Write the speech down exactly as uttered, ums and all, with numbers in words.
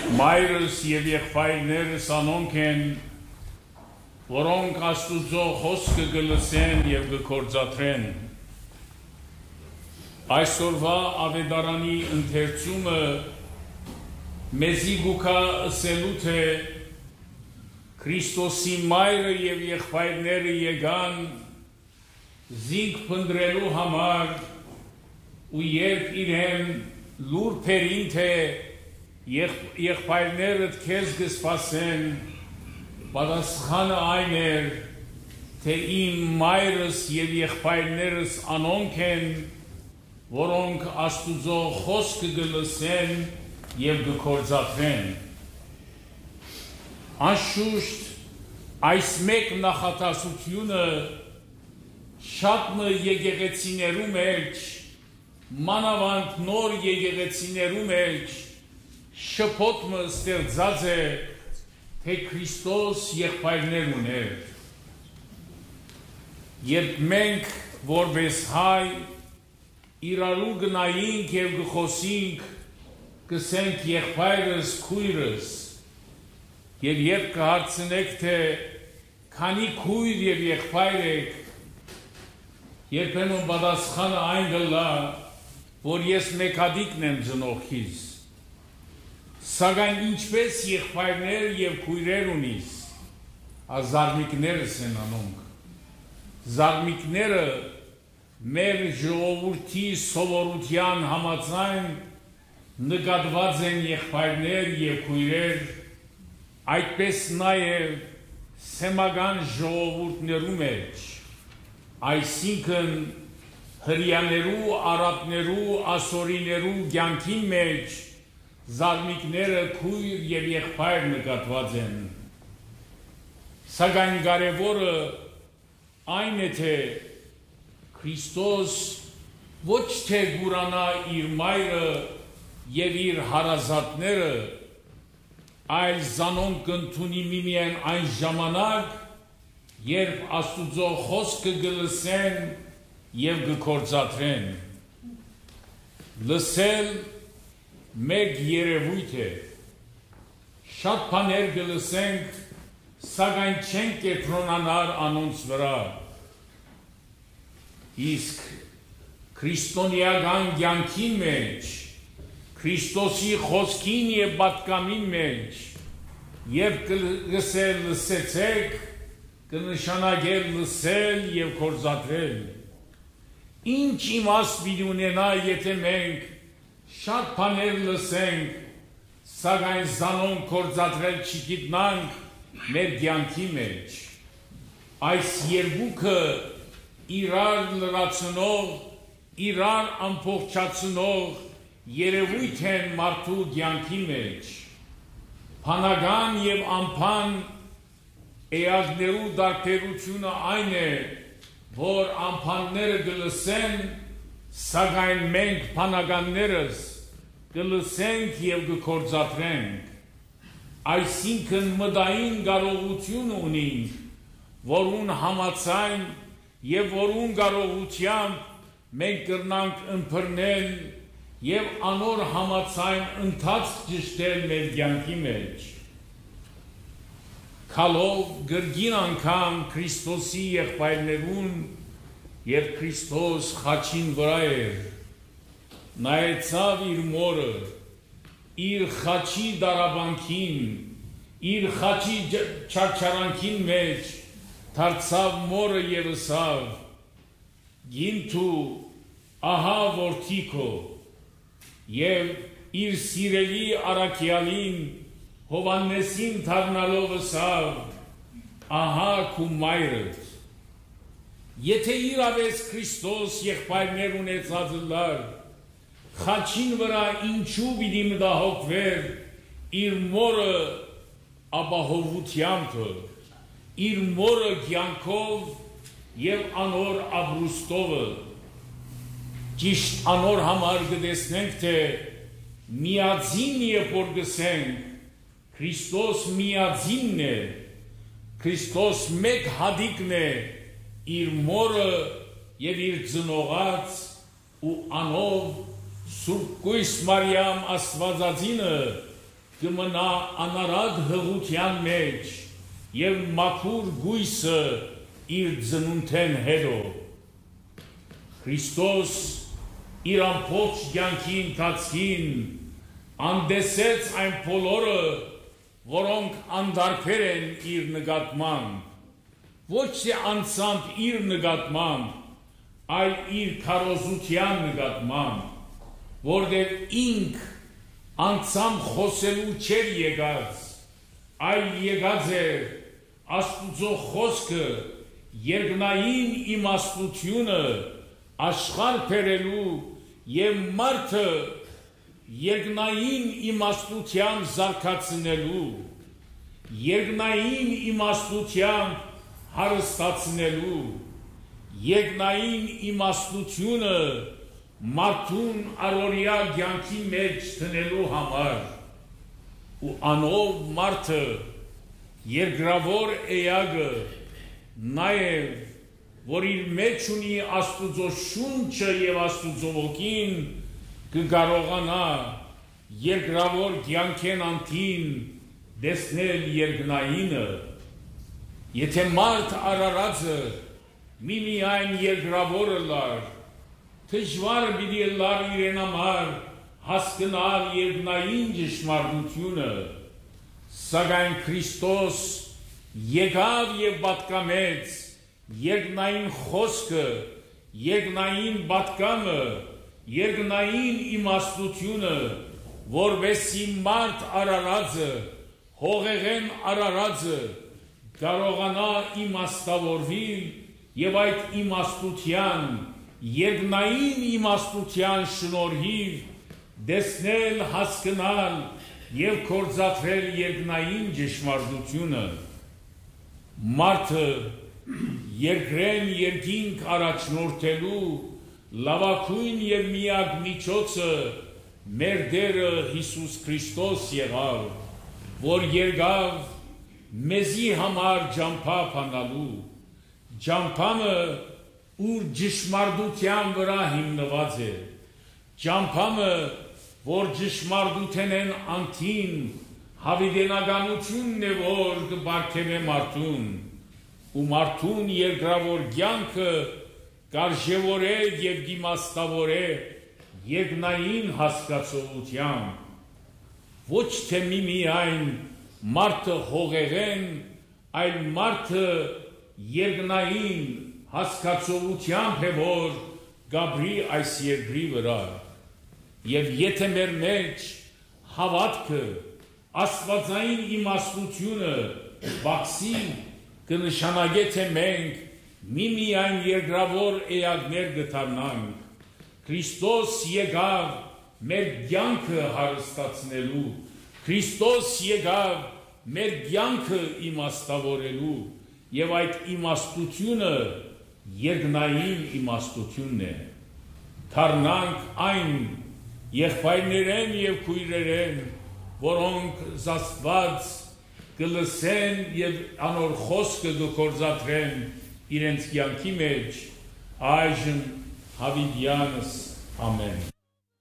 Մայրս և եղբայրներս անոնք են, որոնք Աստուծո խոսքը կլսեն և կգործադրեն։ Այսօրվա ավետարանի ընթերցումը մեզի գուքա ըսելու թե Քրիստոսի մայրը և եղբայրները եկան զինք փնտրելու համար ու երբ իրեն լուր փերին թե եղբայրներդ քեզ կսպասեն, պատասխանը այն էր, թե իմ մայրս և եղբայրներս անոնք են, որոնք Աստուծո խոսքը կլսեն և կգործադրեն։ Անշուշտ այս մեկ նախատասությունը շատ մը եկեղեցիներու մեջ, մանավանդ նոր եկեղեցիներու մեջ շփոթ մը ստեղծած է, թե Քրիստոս եղբայրներ ուներ։ Երբ մենք որպես հայ իրարու գնայինք և գխոսինք, կսենք եղբայրս քույրս, և երբ կհարցնեք, թե քանի քույր և եղբայր եք, երբեմն պատասխանը այն կլա, որ ես մեկադիկն եմ ծնողքիս, սակայն ինչպես եղբայրներ և քույրեր ունիս, զարմիկներս են անոնք։ Զարմիկները մեր ժողովրդի սովորության համաձայն նկատված են եղբայրներ և քույրեր, այդպես նաև սեմական ժողովուրդներու մեջ, այսինքն հրեաներու, արաբներու, ասորիներու կյանքի մեջ զարմիկները քույր և եղբայր նկատված են։ Սակայն կարևորը այն է, թե Քրիստոս ոչ թե գուրանա իր մայրը և իր հարազատները, այլ զանոնք կընդունի միմիայն այն ժամանակ, երբ Աստուծո խոսքը կլսեն և կգործադրեն։ Լսել մեկ երևույթ է, շատ բաներ կլսենք, սակայն չենք կենտրոնանալ անոնց վրա։ Իսկ քրիստոնեական կյանքի մեջ, Քրիստոսի խոսքին և պատգամին մեջ, երբ կլսել լսեցեք, կնշանակել լսել և գործադրել։ Ինչ իմաստ պիտի ունենա, եթե մենք շատ բաներ լսենք, սակայն զանոնք գործադրել չգիտնանք մեր կյանքի մեջ։ Այս երկուքը իրար լրացնող, իրար ամբողջացնող երևույթ են մարդու կյանքի մեջ։ Բանական և անբան էակներու տարբերությունը այն է, որ անբանները կլսեն, սակայն մենք բանականներս կլսենք և կգործադրենք, այսինքն մտային կարողություն ունենք, որուն համաձայն և որուն կարողությամբ մենք կրնանք ըմբռնել և անոր համաձայն ընթացք ճշտել մեր կյանքի մեջ։ Քալով գրգին անգամ Քրիստոսի եղբայրներուն և Քրիստոս խաչին վրա էր, նայեցավ իր մորը, իր խաչի դարաբանքին, իր խաչի չարչարանքին մեջ, դարձավ մորը և ըսավ. «Գինթու ահա որդի քո», և իր սիրելի առաքյալին Հովհաննեսին դառնալով ըսավ. «Ահա քու մայրդ»։ Եթե իրավես Քրիստոս եղբայրներ ունեցած լար, խաչին վրա ինչու պիտի մտահոգվեր իր մորը ապահովությամբ, իր մորը կյանքով և անոր ապրուստովը։ Ճիշտ անոր համար կտեսնենք, թե միածին երբ որ գսենք, Քրիստոս միածինն է, Քրիստոս մեկ հատիկն է իր մորը և իր ծնողած ու անով Սուրբ Կույս Մարիամ Աստվածածինը կմնա անարատ հղության մեջ և մաքուր գույսը իր ծնունդեն հետո։ Քրիստոս իր ամբողջ կյանքի ընթացքին անդեսեց այն բոլորը, որոնք անդարբեր են իր նկատմամբ, ոչ թե անձամբ իր նկատմամբ, այլ իր քարոզության նկատմամբ, որտեղ ինք անձամբ խոսելու չէր եկած, այլ եկած էր Աստուծո խոսքը երկնային իմաստությունը աշխարհ բերելու և մարդը երկնային իմաստությամբ զարգացնելու, երկնային իմաստությամբ հարստացնելու, երկնային իմաստությունը մարդուն առօրյա կյանքի մեջ դնելու համար, ու անով մարդը երկրավոր էակը նաև, որ իր մեջ ունի Աստուծո շունչը և Աստուծո ոգին, կկարողանա երկրավոր կյանքեն անտին տեսնել երկնայինը։ Եթե մարդ արարածը միմիայն երկրավորը լար, դժվար պիտի լար իրեն համար հասկանալ երկնային ճշմարտությունը, սակայն Քրիստոս եկավ և պատկամեց երկնային խոսքը, երկնային պատկամը, երկնային իմաստությունը, որպեսզի մարդ արարածը, հողեղեն արարածը կարողանա իմաստավորվել և այդ իմաստության, երկնային իմաստության շնորհիվ տեսնել, հասկանալ և գործադրել երկնային ճշմարտությունը։ Մարդը երկրեն երկինք առաջնորդելու լավագույն և միակ միջոցը մեր Տերը Հիսուս Քրիստոս եղավ, որ եկավ մեզի համար ճամփա բանալու, ճամփամը ուր ճշմարտության վրա հիմնված է, ճամփամը, որ ճշմարտութենեն անտին հավիտենականությունն է, որ կբարգևե մարդուն, ու մարդուն երկրավոր կյանքը կարժևորե և իմաստավորե երկնային հասկացողությամբ, ոչ թե միմիայն մարդը հողեղեն, այլ մարդը երկնային հասկացողությամբ է, որ գաբրի այս երկրի վրա։ Եվ եթե մեր մեջ հավատքը, աստվածային իմաստությունը բացի, կնշանակե, թե մենք միմիայն երկրավոր էակներ կդառնանք։ Քրիստոս եկավ մեր կյանքը հարստացնելու, Քրիստոս եկավ մեր կյանքը իմաստավորելու, և այդ իմաստությունը երկնային իմաստությունն է։ Դառնանք այն եղբայրներեն և քույրերեն, որոնք Աստված կլսեն և անոր խոսքը կգործադրեն իրենց կյանքի մեջ, այժմ հավիտյանս ամեն։